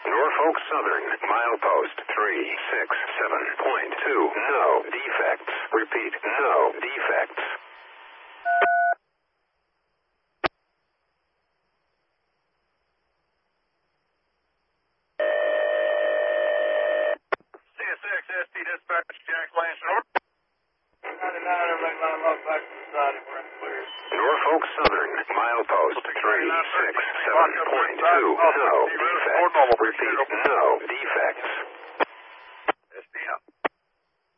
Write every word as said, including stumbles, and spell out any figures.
Norfolk Southern, milepost three six seven point two. No defects. Repeat, no defects. C S X S T dispatch, Jack Lansing, over. ninety-nine, everybody line up back to the side if we're in clear. Norfolk Southern, milepost three six seven point two. No defects. Repeat, no defects.